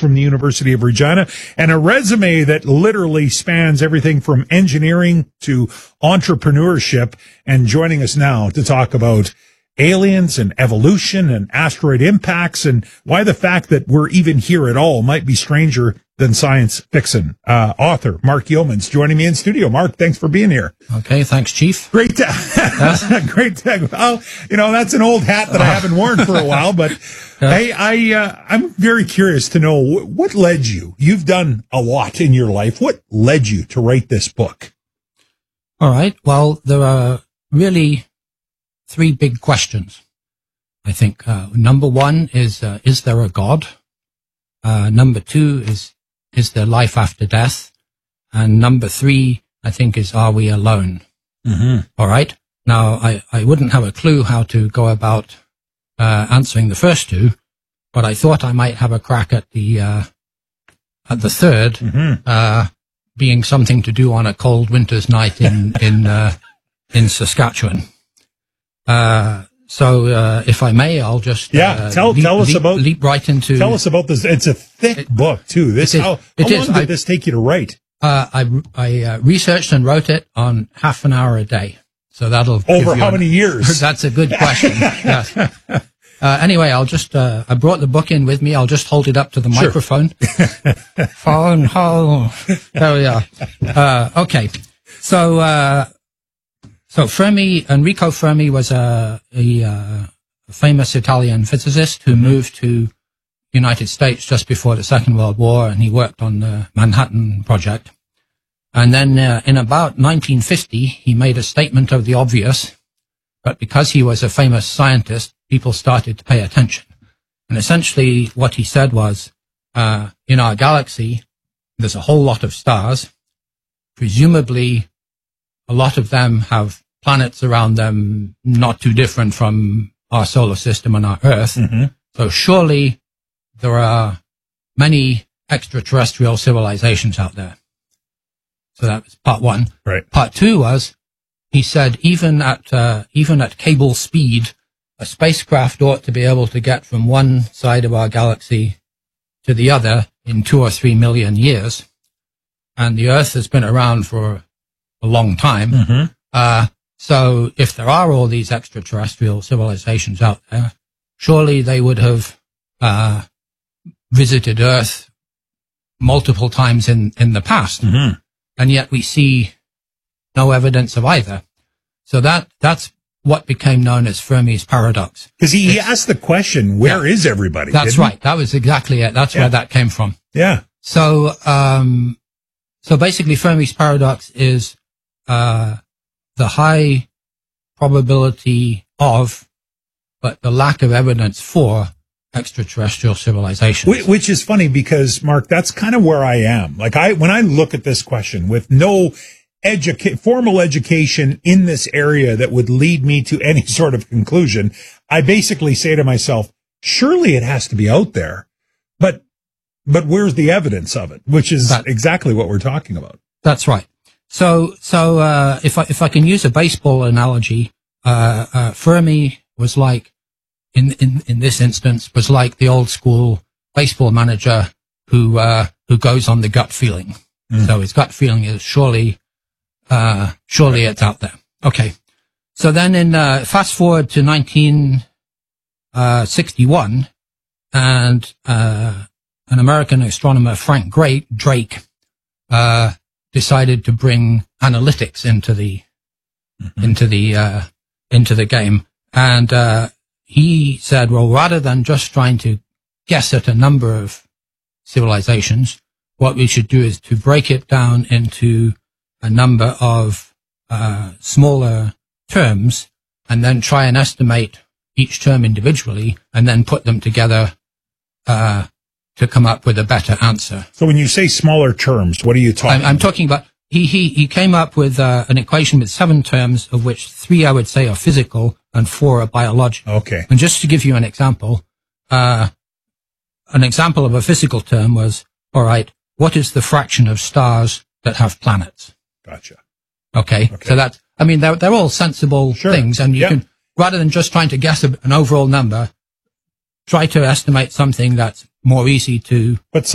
from the University of Regina, and a resume that literally spans everything from engineering to entrepreneurship. And joining us now to talk about aliens and evolution and asteroid impacts and why the fact that we're even here at all might be stranger than science fiction. Author Mark Yeomans joining me in studio. Mark, thanks for being here. Okay, thanks, Chief. Great. Great. Well, that's an old hat that I haven't worn for a while, but hey, I'm very curious to know what led you. You've done a lot in your life. What led you to write this book? All right. Well, there are really three big questions. I think number one is there a God? Number two is there life after death? And number three, I think, is are we alone? Mm-hmm. All right. Now, I wouldn't have a clue how to go about answering the first two, but I thought I might have a crack at the third, mm-hmm. Being something to do on a cold winter's night in Saskatchewan. So if I may, I'll just leap right into. Tell us about this. It's a thick book too. How long did this take you to write? I researched and wrote it on half an hour a day. So that'll over how many years? That's a good question. Yes. Anyway, I'll just I brought the book in with me. I'll just hold it up to the microphone. Phone home. There we are. Okay. So Enrico Fermi was a famous Italian physicist who moved to United States just before the Second World War, and he worked on the Manhattan Project. And then in about 1950, he made a statement of the obvious, but because he was a famous scientist, people started to pay attention. And essentially what he said was, in our galaxy, there's a whole lot of stars. Presumably, a lot of them have planets around them not too different from our solar system and our Earth. Mm-hmm. So surely there are many extraterrestrial civilizations out there. So that was part one. Right. Part two was, he said, even at cable speed, a spacecraft ought to be able to get from one side of our galaxy to the other in 2 or 3 million years. And the Earth has been around for a long time. Mm-hmm. So if there are all these extraterrestrial civilizations out there, surely they would have visited Earth multiple times in the past. Mm-hmm. And yet we see no evidence of either. So that's what became known as Fermi's paradox. Because he asked the question, where is everybody? That's right. That was exactly it. That's where that came from. Yeah. So basically Fermi's paradox is the high probability of, but the lack of evidence for extraterrestrial civilizations. Which is funny because, Mark, that's kind of where I am. Like when I look at this question with no formal education in this area that would lead me to any sort of conclusion, I basically say to myself, surely it has to be out there, but where's the evidence of it? Which is exactly what we're talking about. That's right. So if I can use a baseball analogy, Fermi was like, in this instance, was like the old school baseball manager who goes on the gut feeling. Mm. So his gut feeling is surely it's out there. Okay. So then fast forward to 1961, and an American astronomer, Frank Drake, decided to bring analytics into the game. And, he said, well, rather than just trying to guess at a number of civilizations, what we should do is to break it down into a number of smaller terms and then try and estimate each term individually and then put them together to come up with a better answer. So when you say smaller terms, what are you talking about? I'm talking about he came up with an equation with 7 terms, of which 3 I would say are physical and 4 are biological. Okay. And just to give you an example of a physical term was, all right, what is the fraction of stars that have planets? Gotcha. Okay. So that's, I mean, they're all sensible things, and you can, rather than just trying to guess an overall number, try to estimate something that's more easy to